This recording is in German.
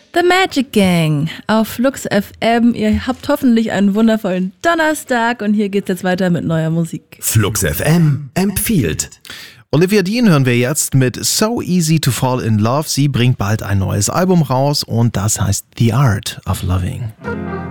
The Magic Gang auf Flux FM. Ihr habt hoffentlich einen wundervollen Donnerstag und hier geht's jetzt weiter mit neuer Musik. Flux FM empfiehlt. Olivia Dean hören wir jetzt mit So Easy to Fall in Love. Sie bringt bald ein neues Album raus und das heißt The Art of Loving.